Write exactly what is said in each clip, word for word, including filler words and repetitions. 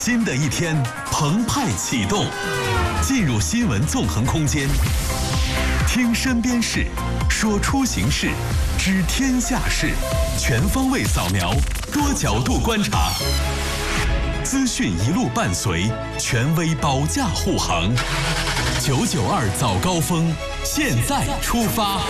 新的一天澎湃启动，进入新闻纵横空间，听身边事，说出行事，知天下事，全方位扫描，多角度观察，资讯一路伴随，权威保驾护航。九九二早高峰，现在出发。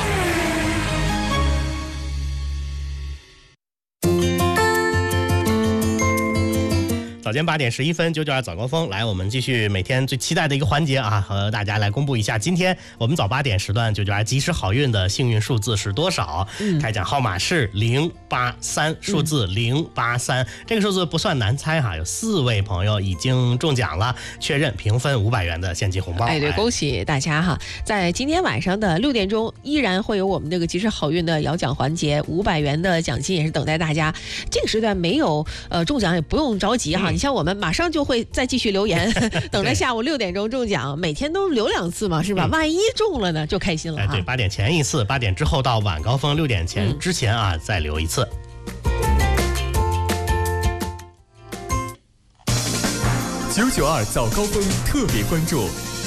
早间八点十一分，九九二早高峰，来，我们继续每天最期待的一个环节啊，和大家来公布一下，今天我们早八点时段九九二及时好运的幸运数字是多少？嗯、开奖号码是零八三，数字零八三，这个数字不算难猜哈，有四位朋友已经中奖了，确认平分五百元的现金红包。 哎，对，恭喜大家哈！在今天晚上的六点钟，依然会有我们这个及时好运的摇奖环节，五百元的奖金也是等待大家。这个时段没有呃中奖也不用着急哈。嗯，像我们马上就会再继续留言，等着下午六点钟中奖，每天都留两次嘛，是吧？嗯、万一中了呢，就开心了、啊。 哎，对，八点前一次，八点之后到晚高峰六点前之前啊，嗯、再留一次。 九九二早高峰特别关注。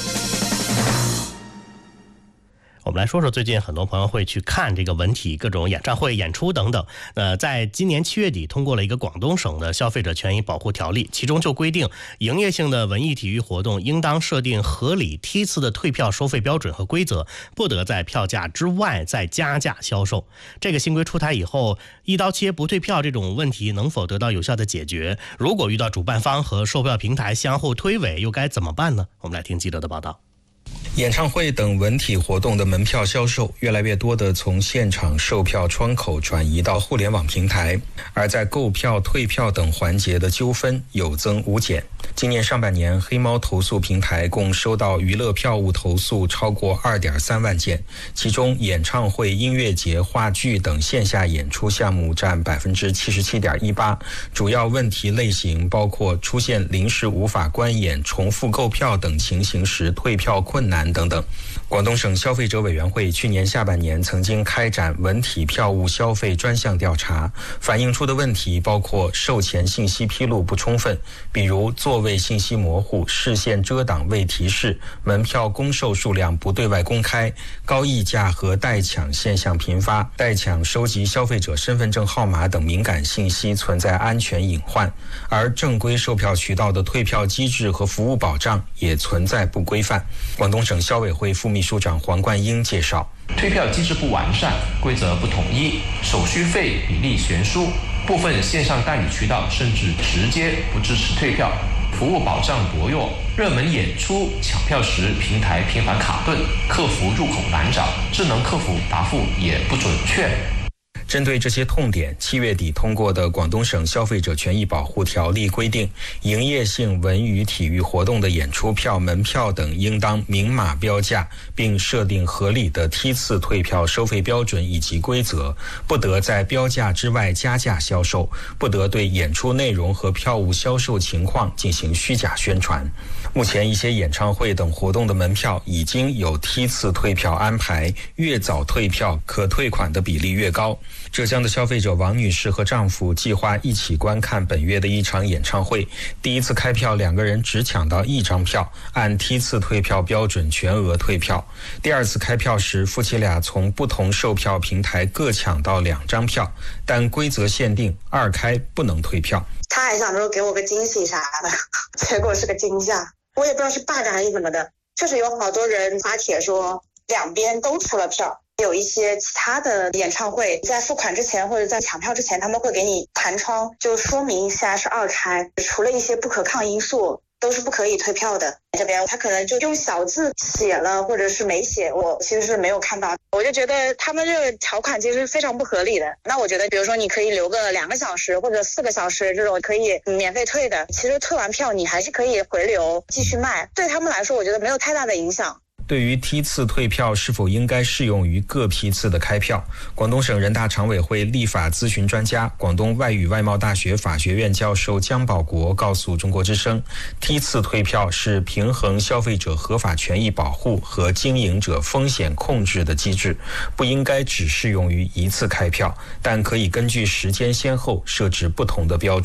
我们来说说最近很多朋友会去看这个文体各种演唱会演出等等。呃，在今年七月底通过了一个广东省的消费者权益保护条例，其中就规定营业性的文艺体育活动应当设定合理梯次的退票收费标准和规则，不得在票价之外再加价销售。这个新规出台以后，一刀切不退票这种问题能否得到有效的解决？如果遇到主办方和售票平台相互推诿，又该怎么办呢？我们来听记者的报道。 演唱会等文体活动的门票销售越来越多地从现场售票窗口转移到互联网平台，而在购票、退票等环节的纠纷有增无减。今年上半年，黑猫投诉平台共收到娱乐票务投诉超过 二点三万件，其中演唱会、音乐节、话剧等线下演出项目占 百分之七十七点一八， 主要问题类型包括出现临时无法观演、重复购票等情形时退票困难等等。广东省消费者委员会去年下半年曾经开展文体票务消费专项调查，反映出的问题包括售前信息披露不充分，比如座位信息模糊、视线遮挡未提示、门票公售数量不对外公开、高溢价和代抢现象频发、代抢收集消费者身份证号码等敏感信息存在安全隐患，而正规售票渠道的退票机制和服务保障也存在不规范。广东省消委会副秘书长黄冠英介绍， 退票机制不完善，规则不统一，手续费比例悬殊，部分线上代理渠道甚至直接不支持退票，服务保障薄弱，热门演出抢票时平台频繁卡顿，客服入口难找，智能客服答复也不准确。 针对这些痛点，七月底通过的广东省消费者权益保护条例规定，营业性文娱体育活动的演出票、门票等应当明码标价，并设定合理的梯次退票收费标准以及规则，不得在标价之外加价销售，不得对演出内容和票务销售情况进行虚假宣传。目前一些演唱会等活动的门票已经有梯次退票安排，越早退票可退款的比例越高。浙江的消费者王女士和丈夫计划一起观看本月的一场演唱会，第一次开票两个人只抢到一张票，按梯次退票标准全额退票。第二次开票时，夫妻俩从不同售票平台各抢到两张票，但规则限定二开不能退票。 他还想说给我个惊喜啥的，结果是个惊吓，我也不知道是 bug 还是怎么的。确实有好多人发帖说两边都出了票，有一些其他的演唱会在付款之前或者在抢票之前，他们会给你弹窗，就说明一下是二开，除了一些不可抗因素都是不可以退票的。这边他可能就用小字写了或者是没写，我其实是没有看到。我就觉得他们这个条款其实非常不合理的。那我觉得比如说你可以留个两个小时或者四个小时这种可以免费退的，其实退完票你还是可以回流继续卖，对他们来说我觉得没有太大的影响。 对于梯次退票是否应该适用于各批次的开票，广东省人大常委会立法咨询专家、广东外语外贸大学法学院教授姜保国告诉中国之声，梯次退票是平衡消费者合法权益保护和经营者风险控制的机制，不应该只适用于一次开票，但可以根据时间先后设置不同的标准。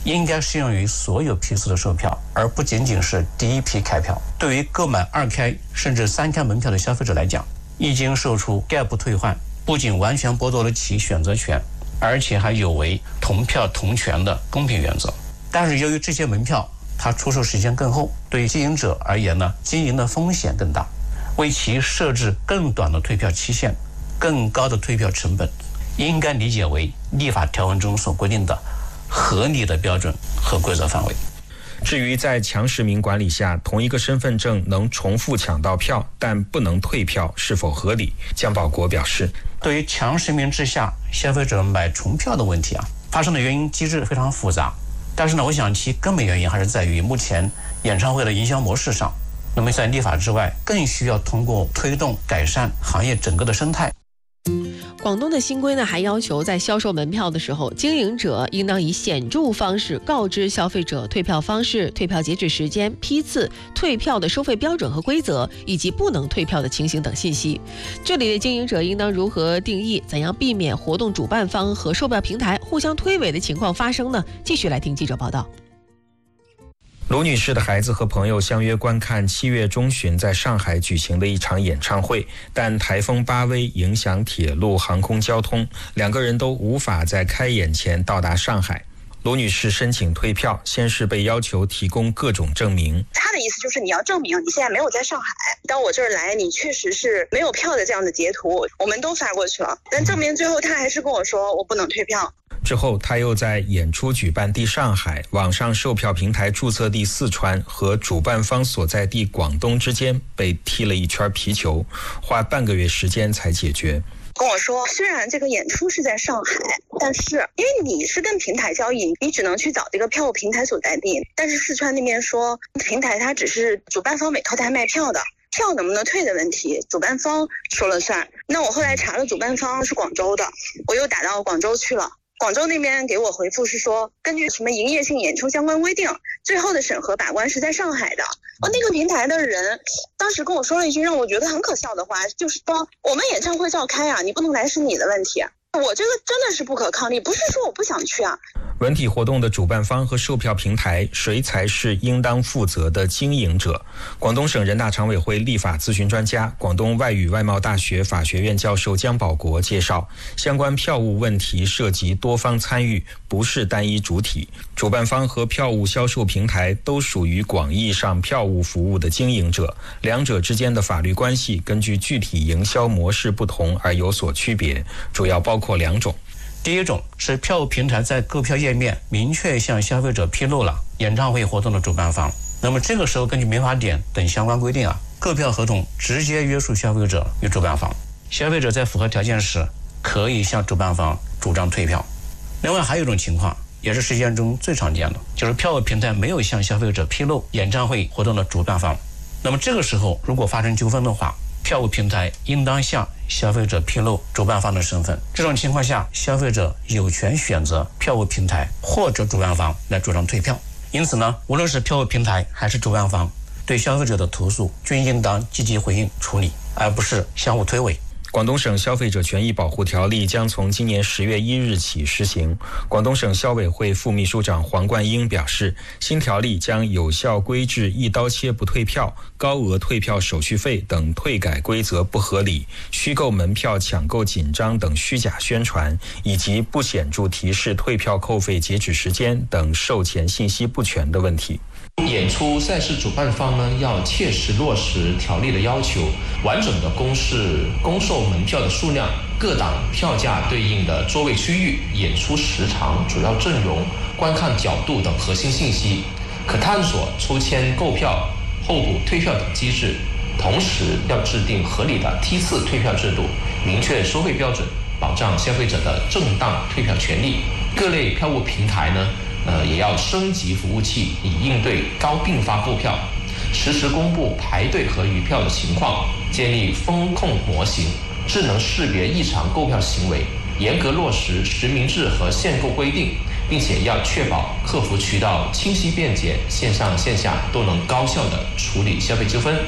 应该适用于所有批次的售票，而不仅仅是第一批开票。对于购买二开甚至三开门票的消费者来讲，一经售出概不退换，不仅完全剥夺了其选择权，而且还有违同票同权的公平原则。但是由于这些门票它出售时间更后，对于经营者而言呢，经营的风险更大，为其设置更短的退票期限、更高的退票成本，应该理解为立法条文中所规定的合理的标准和规则范围。 至于在强实名管理下，同一个身份证能重复抢到票，但不能退票，是否合理？姜保国表示， 对于强实名之下消费者买重票的问题啊，发生的原因机制非常复杂。但是呢，我想其根本原因还是在于目前演唱会的营销模式上。那么在立法之外，更需要通过推动改善行业整个的生态。 广东的新规呢，还要求在销售门票的时候，经营者应当以显著方式告知消费者退票方式、退票截止时间、批次、退票的收费标准和规则，以及不能退票的情形等信息。这里的经营者应当如何定义？怎样避免活动主办方和售票平台互相推诿的情况发生呢？继续来听记者报道。 卢女士的孩子和朋友相约观看七月中旬在上海举行的一场演唱会，但台风巴威影响铁路航空交通，两个人都无法在开演前到达上海。卢女士申请退票，先是被要求提供各种证明。 他的意思就是你要证明你现在没有在上海，到我这儿来你确实是没有票的这样的截图，我们都发过去了，但证明最后他还是跟我说我不能退票。 之后他又在演出举办地上海、网上售票平台注册地四川和主办方所在地广东之间被踢了一圈皮球，花半个月时间才解决。 跟我说，虽然这个演出是在上海，但是因为你是跟平台交易，你只能去找这个票务平台所在地，但是四川那边说平台它只是主办方委托他卖票的，票能不能退的问题，主办方说了算。那我后来查了，主办方是广州的，我又打到广州去了。广州那边给我回复是说，根据什么营业性演出相关规定，最后的审核把关是在上海的。哦，那个平台的人当时跟我说了一句让我觉得很可笑的话，就是说我们演唱会照开啊，你不能来是你的问题。我这个真的是不可抗力，不是说我不想去啊。 文体活动的主办方和售票平台，谁才是应当负责的经营者？广东省人大常委会立法咨询专家、广东外语外贸大学法学院教授姜保国介绍，相关票务问题涉及多方参与，不是单一主体。主办方和票务销售平台都属于广义上票务服务的经营者，两者之间的法律关系根据具体营销模式不同而有所区别，主要包括两种。 第一种是票务平台在购票页面明确向消费者披露了演唱会活动的主办方，那么这个时候根据民法典等相关规定啊，购票合同直接约束消费者与主办方，消费者在符合条件时可以向主办方主张退票。另外还有一种情况，也是实践中最常见的，就是票务平台没有向消费者披露演唱会活动的主办方，那么这个时候如果发生纠纷的话，票务平台应当向消费者披露主办方的身份。这种情况下，消费者有权选择票务平台或者主办方来主张退票。因此呢，无论是票务平台还是主办方，对消费者的投诉均应当积极回应处理，而不是相互推诿。 广东省消费者权益保护条例将从今年十月一日起施行。广东省消委会副秘书长黄冠英表示，新条例将有效规制一刀切不退票、高额退票手续费等退改规则不合理、虚构门票抢购紧张等虚假宣传，以及不显著提示退票扣费截止时间等售前信息不全的问题。 演出赛事主办方呢，要切实落实条例的要求，完整的公示公售门票的数量、各档票价对应的座位区域、演出时长、主要阵容、观看角度等核心信息，可探索抽签购票、候补退票等机制。同时要制定合理的梯次退票制度，明确收费标准，保障消费者的正当退票权利。各类票务平台呢，呃，也要升级服务器，以应对高并发购票，实时公布排队和余票的情况，建立风控模型，智能识别异常购票行为，严格落实实名制和限购规定，并且要确保客服渠道清晰便捷，线上线下都能高效地处理消费纠纷。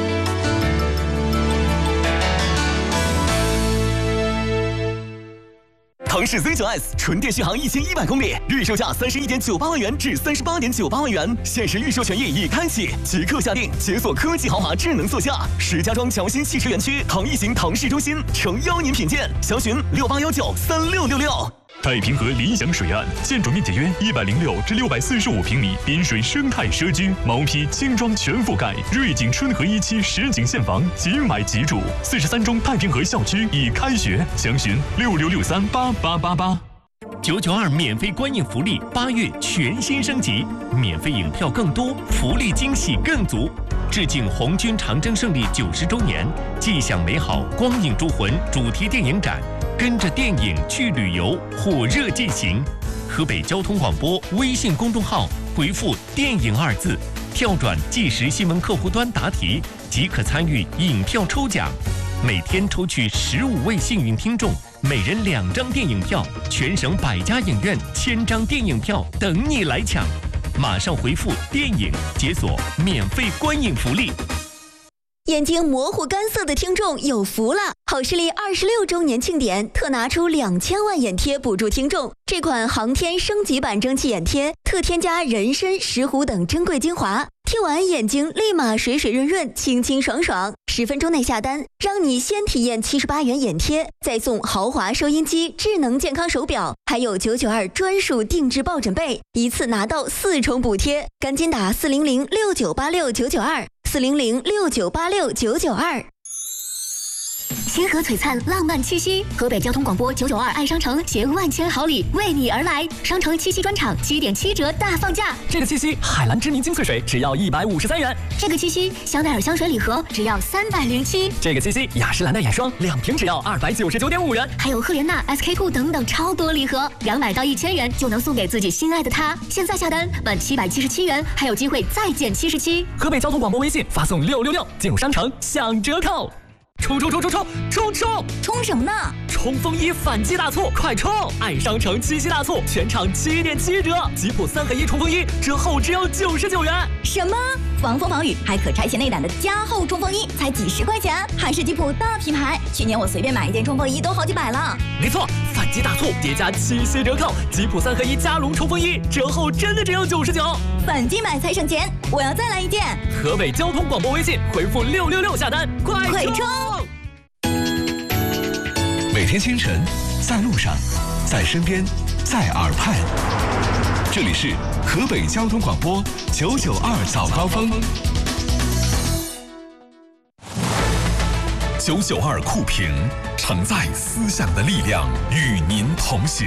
腾讯士 Z 九 S 纯电续航一千一百公里，预售价三十一点九八万元至三十八点九八万元，限时预售权益已开启，即刻下定，解锁科技豪华智能座驾。石家庄侨新汽车园区唐艺行唐市中心诚邀您品鉴，详询六八幺九三六六六。 太平河理想水岸，建筑面积约一百零六至六百四十五平米，滨水生态社区，毛坯轻装全覆盖，瑞景春和一期实景现房，即买即住。四十三中太平河校区已开学，详询六六六三八八八八。 九九二免费观影福利，八月全新升级，免费影票更多，福利惊喜更足。致敬红军长征胜利九十周年，既享美好光影铸魂主题电影展。跟着电影去旅游，火热进行。河北交通广播微信公众号回复“电影”二字，跳转即时新闻客户端答题，即可参与影票抽奖。每天抽取十五位幸运听众，每人两张电影票，全省百家影院千张电影票等你来抢。马上回复“电影”，解锁免费观影福利。 眼睛模糊干涩的听众有福了！好视力二十六周年庆典特拿出两千万眼贴补助听众。这款航天升级版蒸汽眼贴特添加人参、石斛等珍贵精华，贴完眼睛立马水水润润、清清爽爽。十分钟内下单，让你先体验七十八元眼贴，再送豪华收音机、智能健康手表，还有九九二专属定制抱枕被，一次拿到四重补贴。赶紧打四零零六九八六九九二。四零零六九八六九九二。星河璀璨，浪漫七夕，河北交通广播九九二爱商城携万千好礼为你而来。商城七夕专场七点七折大放价， 这个七夕海蓝之谜精粹水只要一百五十三元， 这个七夕香奈儿香水礼盒只要三百零七， 这个七夕雅诗兰黛眼霜两瓶只要二百九十九点五元， 还有赫莲娜 S K two 等等超多礼盒，两百到一千元就能送给自己心爱的他。现在下单满七百七十七元，还有机会再减七十七。 河北交通广播微信发送六六六进入商城享折扣。冲冲冲冲冲冲冲！ 冲什么呢？ 冲锋衣反击大促，快冲！爱商城七夕大促，全场七点七折，吉普三合一冲锋衣折后只要九十九元。 什么？防风防雨还可拆卸内胆的加厚冲锋衣才几十块钱，还是吉普大品牌。去年我随便买一件冲锋衣都好几百了。 没错，反击大促叠加七夕折扣，吉普三合一加绒冲锋衣折后真的只要九十九。 反击买才省钱，我要再来一件。 河北交通广播微信回复六六六下单，快快冲！ 每天清晨，在路上，在身边，在耳畔，这里是河北交通广播九九二早高峰。九九二酷评，承载思想的力量，与您同行。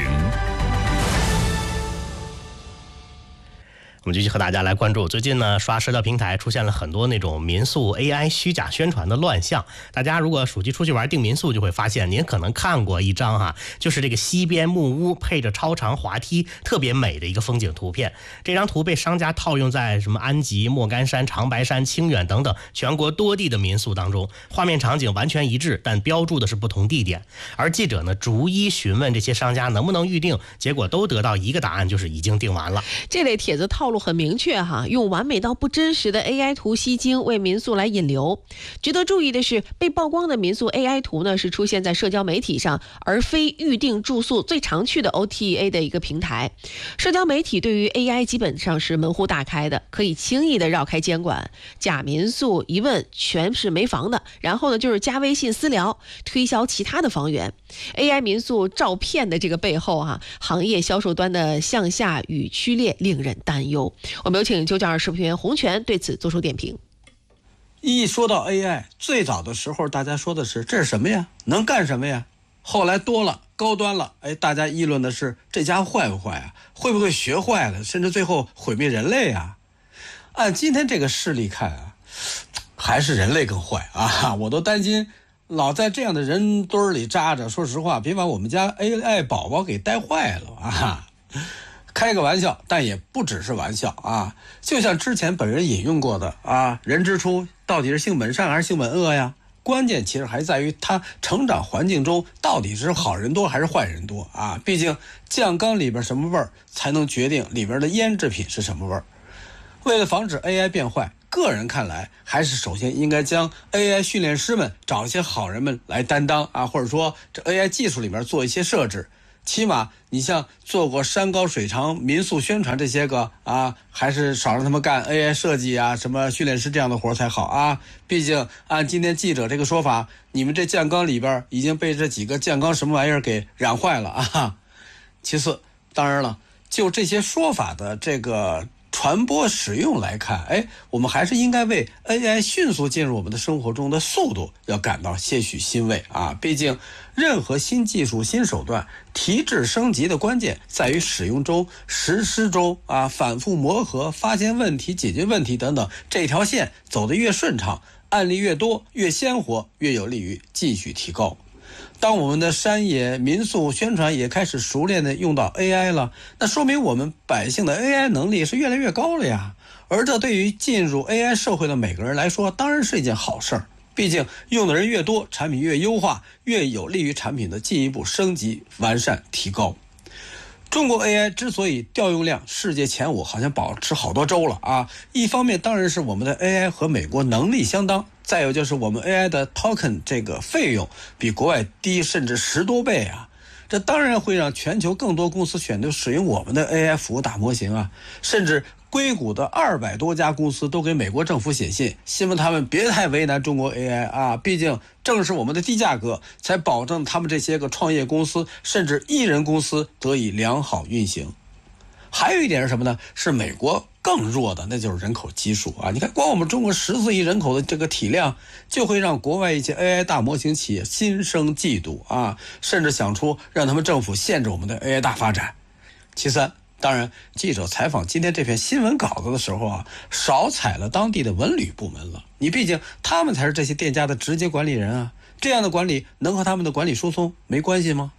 我们继续和大家来关注，最近呢，刷社交平台出现了很多那种民宿 A I 虚假宣传的乱象。大家如果暑期出去玩订民宿，就会发现您可能看过一张哈，就是这个西边木屋配着超长滑梯，特别美的一个风景图片。这张图被商家套用在什么安吉、莫干山、长白山、清远等等全国多地的民宿当中，画面场景完全一致，但标注的是不同地点。而记者呢，逐一询问这些商家能不能预定，结果都得到一个答案，就是已经订完了。 这类帖子套路很明确哈，用完美到不真实的 A I 图吸睛，为民宿来引流。值得注意的是，被曝光的民宿 A I 图呢，是出现在社交媒体上，而非预订住宿最常去的 O T A 的一个平台。社交媒体对于 A I 基本上是门户大开的，可以轻易的绕开监管。假民宿一问全是没房的，然后呢就是加微信私聊，推销其他的房源。A I 民宿照骗的这个背后哈、啊，行业销售端的向下与曲裂令人担忧。我们有请九九二视频员洪泉对此做出点评。 一说到 A I， 最早的时候大家说的是这是什么呀？能干什么呀？后来多了，高端了，哎，大家议论的是这家伙坏不坏啊？会不会学坏了？甚至最后毁灭人类啊？按今天这个势力看啊，还是人类更坏啊！我都担心老在这样的人堆里扎着，说实话，别把我们家 A I 宝宝给带坏了啊！开个玩笑，但也不只是玩笑啊！就像之前本人引用过的啊，人之初到底是性本善还是性本恶呀？关键其实还在于他成长环境中到底是好人多还是坏人多啊！毕竟酱缸里边什么味儿，才能决定里边的腌制品是什么味儿。为了防止 A I 变坏，个人看来还是首先应该将 A I 训练师们找一些好人们来担当啊，或者说这 A I 技术里面做一些设置。 起码你像做过山高水长民宿宣传这些个啊，还是少让他们干 A I 设计啊，什么训练师这样的活才好啊。毕竟按今天记者这个说法，你们这酱缸里边已经被这几个酱缸什么玩意儿给染坏了啊。其次，当然了，就这些说法的这个传播使用来看，哎，我们还是应该为 A I 迅速进入我们的生活中的速度要感到些许欣慰啊！毕竟，任何新技术、新手段提质升级的关键在于使用中、实施中啊，反复磨合、发现问题、解决问题等等，这条线走得越顺畅，案例越多、越鲜活，越有利于继续提高。当我们的山野民宿宣传也开始熟练的用到 A I 了，那说明我们百姓的 A I 能力是越来越高了呀。而这对于进入 A I 社会的每个人来说，当然是一件好事儿。毕竟用的人越多，产品越优化，越有利于产品的进一步升级、完善、提高。中国 A I 之所以调用量世界前五，好像保持好多周了啊。一方面当然是我们的 A I 和美国能力相当，再有就是我们 A I 的 token 这个费用比国外低甚至十多倍啊。这当然会让全球更多公司选择使用我们的 A I 服务大模型啊，甚至硅谷的二百多家公司都给美国政府写信，希望他们别太为难中国 A I 啊，毕竟正是我们的低价格才保证他们这些个创业公司甚至艺人公司得以良好运行。还有一点是什么呢？是美国更弱的，那就是人口基数啊！你看，光我们中国十四亿人口的这个体量，就会让国外一些 A I 大模型企业心生嫉妒啊，甚至想出让他们政府限制我们的 A I 大发展。其三，当然，记者采访今天这篇新闻稿子的时候啊，少采了当地的文旅部门了。你毕竟他们才是这些店家的直接管理人啊，这样的管理能和他们的管理疏松没关系吗？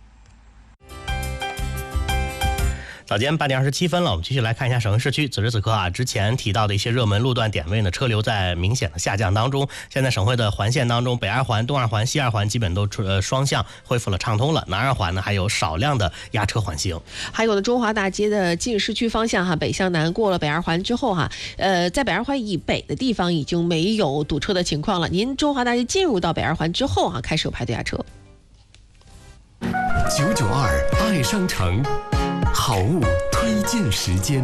早间八点二十七分了，我们继续来看一下省会市区。此时此刻啊，之前提到的一些热门路段点位呢，车流在明显的下降当中。现在省会的环线当中，北二环、东二环、西二环基本都呃双向恢复了畅通了，南二环呢还有少量的压车缓行。还有的中华大街的进市区方向哈，北向南过了北二环之后哈，呃，在北二环以北的地方已经没有堵车的情况了。您中华大街进入到北二环之后啊，开始有排队压车。 九九二爱商城。好物推荐时间，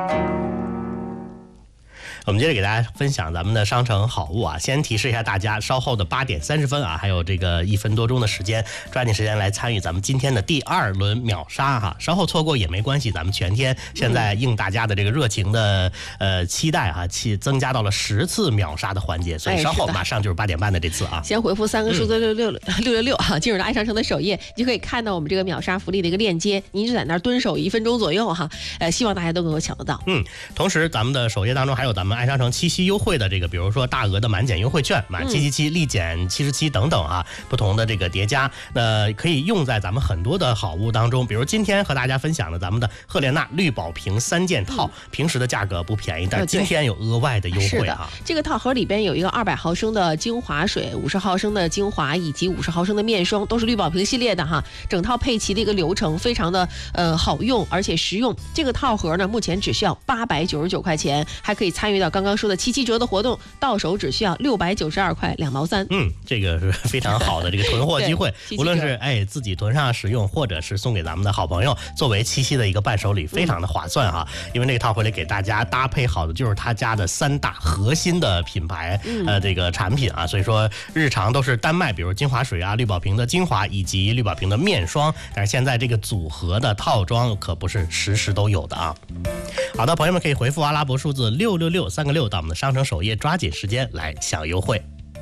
我们接着给大家分享咱们的商城好物啊。先提示一下大家，稍后的八点三十分啊，还有这个一分多钟的时间，抓紧时间来参与咱们今天的第二轮秒杀哈。稍后错过也没关系，咱们全天现在应大家的这个热情的呃期待哈，期增加到了十次秒杀的环节，所以稍后马上就是八点半的这次啊。先回复三个数字六六六六六六哈，进入到爱商城的首页，你就可以看到我们这个秒杀福利的一个链接，您就在那儿蹲守一分钟左右哈，呃，希望大家都能够抢得到。嗯，同时咱们的首页当中还有咱们爱商城七夕优惠的这个，比如说大额的满减优惠券，满七七七、立减七十七等等啊，不同的这个叠加，那可以用在咱们很多的好物当中。比如今天和大家分享的咱们的赫莲娜绿宝瓶三件套，嗯、平时的价格不便宜，但是今天有额外的优惠啊。这个套盒里边有一个二百毫升的精华水、五十毫升的精华以及五十毫升的面霜，都是绿宝瓶系列的哈。整套配齐的一个流程非常的呃好用，而且实用。这个套盒呢，目前只需要八百九十九块钱，还可以参与到刚刚说的七七折的活动，到手只需要六百九十二块两毛三。嗯，这个是非常好的这个囤货机会，无论是哎自己囤上使用，或者是送给咱们的好朋友，作为七夕的一个伴手礼，非常的划算哈。嗯、因为这个套盒里给大家搭配好的就是他家的三大核心的品牌、嗯、呃这个产品啊，所以说日常都是单卖，比如精华水啊、绿宝瓶的精华以及绿宝瓶的面霜，但是现在这个组合的套装可不是时时都有的啊。好的，朋友们可以回复阿拉伯数字六六六三个六到我们的商城首页，抓紧时间来享优惠。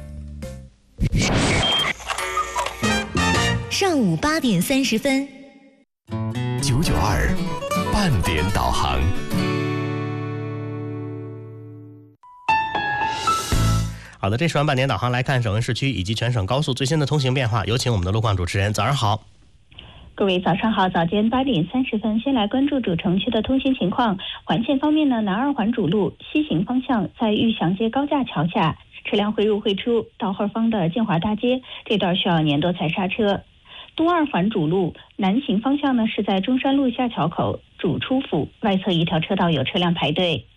上午八点三十分， 九九二半点导航。好的，这时段半点导航来看省会市区以及全省高速最新的通行变化，有请我们的路况主持人，早上好。 各位早上好，早间八点三十分，先来关注主城区的通行情况。环线方面呢，南二环主路西行方向在玉祥街高架桥下，车辆会入会出到后方的建华大街，这段需要年多才刹车。东二环主路南行方向呢，是在中山路下桥口主出府外侧一条车道有车辆排队。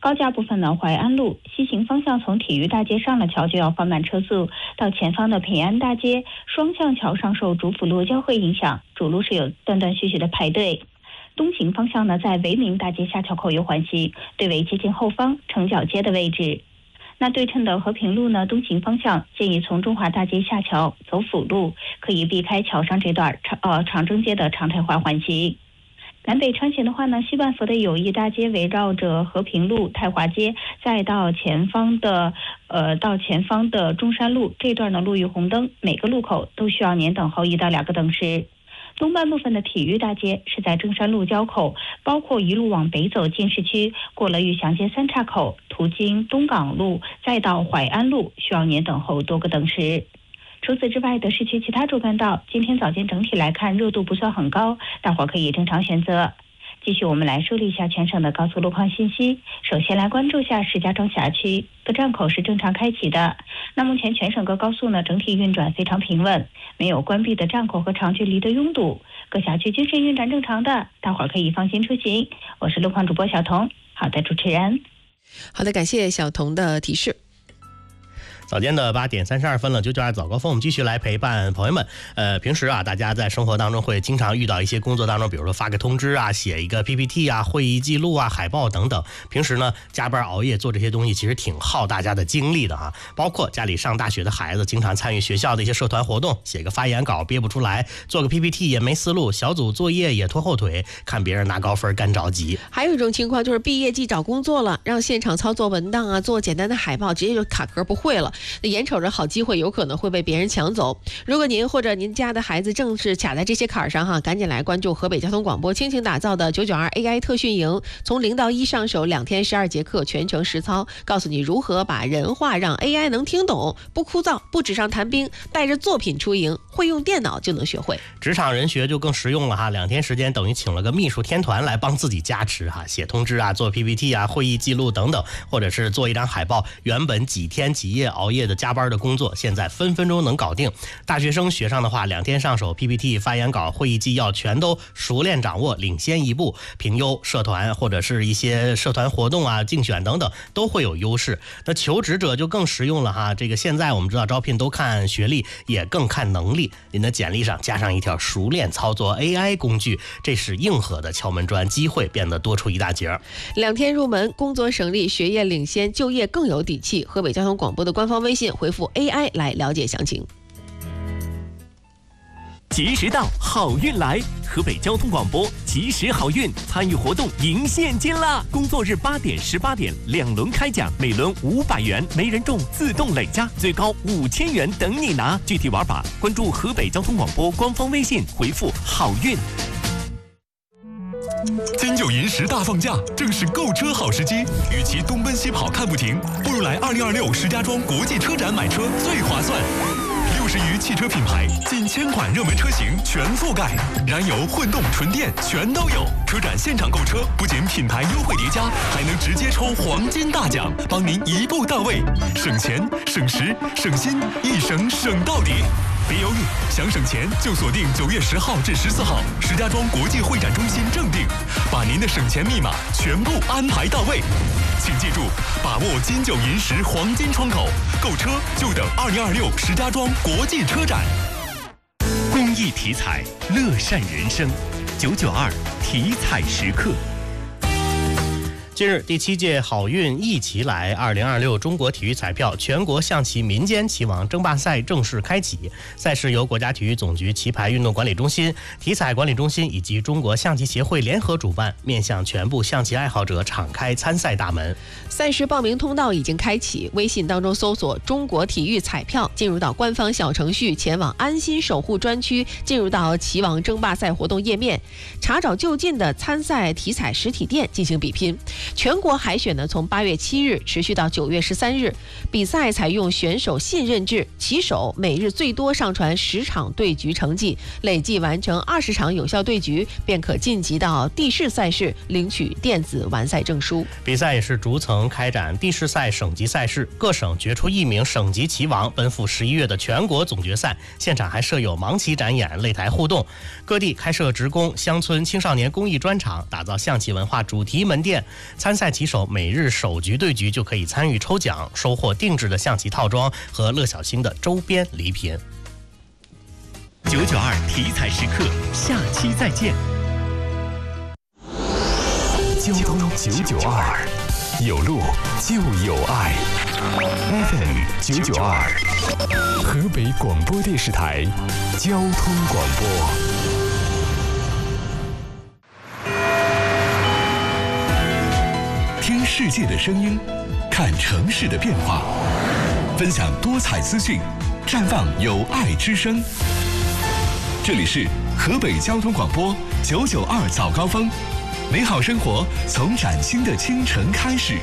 高架部分呢，淮安路西行方向从体育大街上了桥就要放慢车速，到前方的平安大街双向桥上受主辅路交汇影响，主路是有断断续续的排队。东行方向呢，在维明大街下桥口有缓行，队尾接近后方城角街的位置。那对称的和平路呢，东行方向建议从中华大街下桥走辅路，可以避开桥上这段长呃长征街的常态化缓行。南北穿行的话呢，西万福的友谊大街围绕着和平路、太华街，再到前方的呃到前方的中山路这段呢，路遇红灯，每个路口都需要年等候一到两个等时。东半部分的体育大街是在中山路交口，包括一路往北走进市区，过了玉祥街三岔口，途经东港路，再到淮安路，需要年等候多个等时。除此之外的市区其他主干道，今天早间整体来看热度不算很高，大伙可以正常选择。继续我们来梳理一下全省的高速路况信息。首先来关注一下石家庄辖区，各站口是正常开启的。那目前全省各高速呢，整体运转非常平稳，没有关闭的站口和长距离的拥堵，各辖区均是运转正常的，大伙儿可以放心出行。我是路况主播小彤。好的，主持人。 好的，感谢小彤的提示。 早间的八点三十二分了，九九二早高峰，我们继续来陪伴朋友们。呃，平时啊，大家在生活当中会经常遇到一些工作当中，比如说发个通知啊，写一个 P P T 啊，会议记录啊，海报等等。平时呢，加班熬夜做这些东西，其实挺耗大家的精力的啊。包括家里上大学的孩子，经常参与学校的一些社团活动，写个发言稿憋不出来，做个 P P T 也没思路，小组作业也拖后腿，看别人拿高分干着急。 还有一种情况就是毕业季找工作了，让现场操作文档啊，做简单的海报，直接就卡壳不会了。眼瞅着好机会有可能会被别人抢走，如果您或者您家的孩子正是卡在这些坎上哈，赶紧来关注河北交通广播倾情打造的九九二 A I 特训营，从零到一上手，两天十二节课，全程实操，告诉你如何把人话让 A I 能听懂，不枯燥，不纸上谈兵，带着作品出营，会用电脑就能学会。 职场人学就更实用了哈，两天时间等于请了个秘书天团来帮自己加持哈，写通知啊，做 P P T 啊，会议记录等等，或者是做一张海报，原本几天几夜熬夜的加班的工作，现在分分钟能搞定。大学生学上的话，两天上手 P P T、发言稿、会议纪要全都熟练掌握，领先一步。评优、社团或者是一些社团活动啊、竞选等等都会有优势。那求职者就更实用了哈，这个现在我们知道招聘都看学历，也更看能力。您的简历上加上一条熟练操作 A I 工具，这是硬核的敲门砖，机会变得多出一大截。 两天入门，工作省力，学业领先，就业更有底气。河北交通广播的官方微信回复 A I 来了解详情。 及时到，好运来！河北交通广播及时好运，参与活动赢现金啦！工作日八点、十八点两轮开奖，每轮五百元，没人中自动累加，最高五千元等你拿。具体玩法关注河北交通广播官方微信，回复好运。 金九银十大放假，正是购车好时机。与其东奔西跑看不停，不如来二零二六石家庄国际车展买车最划算。六十余汽车品牌，近千款热门车型全覆盖，燃油、混动、纯电全都有。车展现场购车，不仅品牌优惠叠加，还能直接抽黄金大奖，帮您一步到位，省钱、省时、省心，一省省到底。别犹豫，想省钱就锁定九月十号至十四号石家庄国际会展中心正定，把您的省钱密码全部安排到位。请记住，把握金九银十黄金窗口，购车就等二零二六石家庄国际车展。 公益体彩，乐善人生。九九二体彩时刻。 近日，第七届好运一起来二零二六中国体育彩票全国象棋民间棋王争霸赛正式开启。赛事由国家体育总局棋牌运动管理中心、体彩管理中心以及中国象棋协会联合主办，面向全部象棋爱好者敞开参赛大门。 赛事报名通道已经开启，微信当中搜索中国体育彩票，进入到官方小程序，前往安心守护专区，进入到棋王争霸赛活动页面，查找就近的参赛体彩实体店进行比拼。全国海选呢，从八月七日持续到九月十三日，比赛采用选手信任制，棋手每日最多上传十场对局成绩，累计完成二十场有效对局，便可晋级到地市赛事，领取电子完赛证书。 比赛也是逐层开展地市赛、省级赛事，各省决出一名省级棋王，奔赴十一月的全国总决赛。现场还设有盲棋展演、擂台互动，各地开设职工、乡村青少年公益专场，打造象棋文化主题门店。 参赛棋手每日首局对局就可以参与抽奖，收获定制的象棋套装和乐小星的周边礼品。 九九二体彩时刻，下期再见。 交通九九二，有路就有爱。F M 九九二，河北广播电视台交通广播。听世界的声音，看城市的变化，分享多彩资讯，绽放有爱之声。这里是河北交通广播九九二早高峰，美好生活从崭新的清晨开始。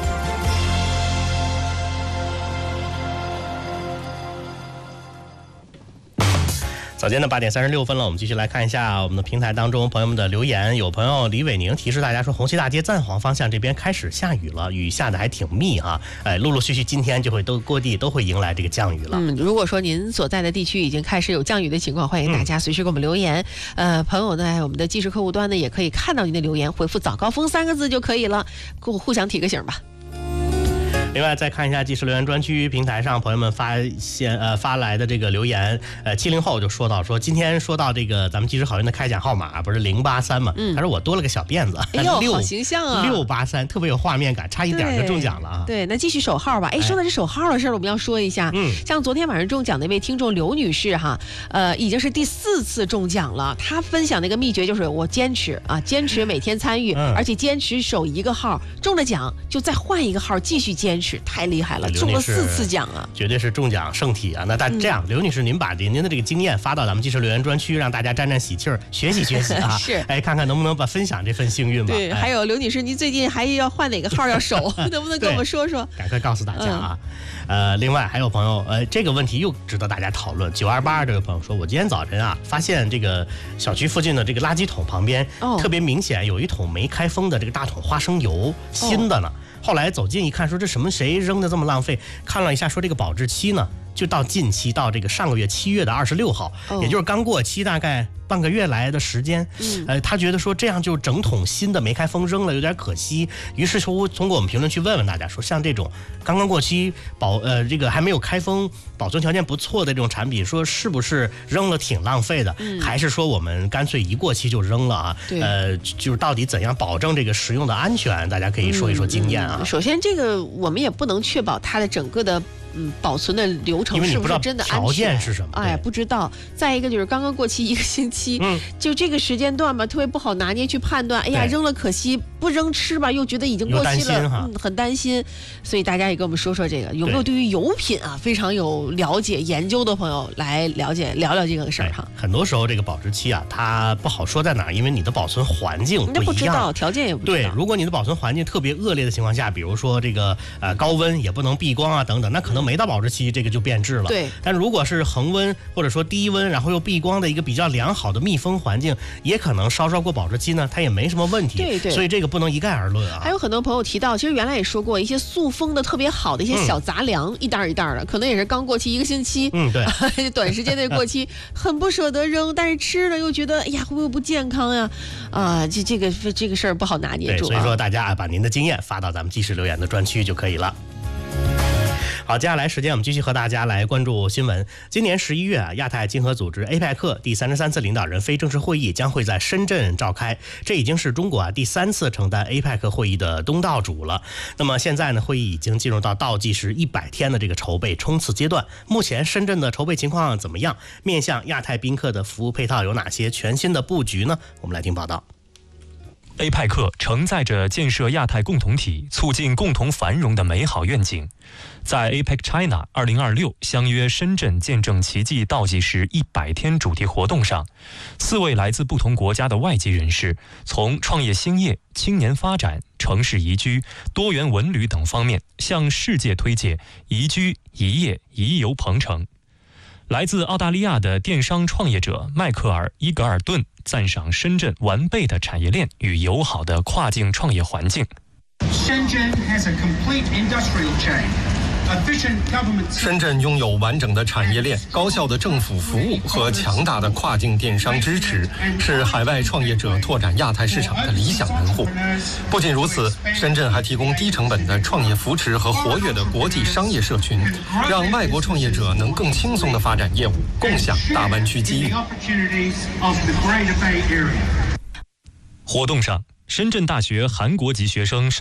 早间的八点三十六分了，我们继续来看一下我们的平台当中朋友们的留言。有朋友李伟宁提示大家说，红旗大街赞皇方向这边开始下雨了，雨下的还挺密啊，哎，陆陆续续今天就会都各地都会迎来这个降雨了。 嗯，如果说您所在的地区已经开始有降雨的情况，欢迎大家随时给我们留言。嗯、呃，朋友呢，我们的即时客户端呢也可以看到您的留言，回复早高峰三个字就可以了，互互相提个醒吧。 另外再看一下即时留言专区平台上朋友们发现呃发来的这个留言，呃七零后就说到说今天说到这个咱们即时好运的开奖号码不是零八三嘛，嗯，他说我多了个小辫子， 哎呦好形象啊， 六八三特别有画面感，差一点就中奖了啊。 对，那继续守号吧。哎，说的是守号的事儿，我们要说一下，嗯，像昨天晚上中奖那位听众刘女士哈，呃已经是第四次中奖了。她分享的一个秘诀就是我坚持啊，坚持每天参与，嗯、而且坚持守一个号，中了奖就再换一个号继续坚持，太厉害了。中了四次奖啊， 绝对是中奖圣体啊！那但这样，嗯、刘女士，您把您的这个经验发到咱们即时留言专区，让大家沾沾喜气儿，学习学习啊！ 是， 哎，看看能不能把分享这份幸运吧。 对， 哎、 还有刘女士，您最近还要换哪个号要守？能不能跟我们说说？ 赶快告诉大家啊！嗯、呃，另外还有朋友，呃，这个问题又值得大家讨论。九二八二这位朋友说，我今天早晨啊，发现这个小区附近的这个垃圾桶旁边，哦、特别明显有一桶没开封的这个大桶花生油，新的呢。哦后来走近一看，说这什么谁扔的这么浪费？看了一下，说这个保质期呢，就到近期，到这个上个月七月的二十六号，哦、也就是刚过期大概半个月来的时间。嗯，呃，他觉得说这样就整桶新的没开封扔了，有点可惜。于是说通过我们评论区问问大家，说像这种刚刚过期保呃这个还没有开封、保存条件不错的这种产品，说是不是扔了挺浪费的？嗯、还是说我们干脆一过期就扔了啊？呃，就是到底怎样保证这个食用的安全？大家可以说一说经验啊。 嗯、首先，这个我们也不能确保它的整个的。嗯，保存的流程是不是真的安全？ 条件是什么？ 哎，不知道。再一个就是刚刚过期一个星期，嗯，就这个时间段吧，特别不好拿捏去判断。哎呀，扔了可惜，不扔吃吧，又觉得已经过期了，嗯，很担心。所以大家也跟我们说说这个，有没有对于油品啊非常有了解研究的朋友来了解聊聊这个事儿哈？ 很多时候这个保质期啊，它不好说在哪儿，因为你的保存环境不一样， 不知道条件也不知道。 对，如果你的保存环境特别恶劣的情况下，比如说这个呃高温也不能避光啊等等，那可能没到保质期，这个就变质了。 对， 但如果是恒温或者说低温，然后又避光的一个比较良好的密封环境，也可能稍稍过保质期呢，它也没什么问题。 对对， 所以这个不能一概而论啊。 还有很多朋友提到，其实原来也说过，一些塑封的特别好的一些小杂粮，嗯、一袋一袋的，可能也是刚过期一个星期， 嗯，对， 短时间内过期，很不舍得扔，但是吃了又觉得，哎呀，会不会不健康呀？啊，这这个这个事儿不好拿捏住、啊。 对，所以说大家把您的经验发到咱们即时留言的专区就可以了。好，接下来时间我们继续和大家来关注新闻。今年十一月啊，亚太经合组织 A P E C 第三十三次领导人非正式会议将会在深圳召开，这已经是中国啊第三次承担 A P E C 会议的东道主了。那么现在呢，会议已经进入到倒计时一百天的这个筹备冲刺阶段。目前深圳的筹备情况怎么样？面向亚太宾客的服务配套有哪些全新的布局呢？我们来听报道。 A P E C 承载着建设亚太共同体、促进共同繁荣的美好愿景。在 A P E C China 二零二六相约深圳见证奇迹倒计时一百天主题活动上，四位来自不同国家的外籍人士，从创业兴业、青年发展、城市宜居、多元文旅等方面，向世界推介宜居、宜业、宜游鹏程。来自澳大利亚的电商创业者迈克尔·伊格尔顿赞赏深圳完备的产业链与友好的跨境创业环境。 Shenzhen has a complete industrial chain 深圳拥有完整的产业链、高效的政府服务和强大的跨境电商支持，是海外创业者拓展亚太市场的理想门户。不仅如此，深圳还提供低成本的创业扶持和活跃的国际商业社群，让外国创业者能更轻松地发展业务，共享大湾区机遇。 活动上，深圳大学韩国籍学生申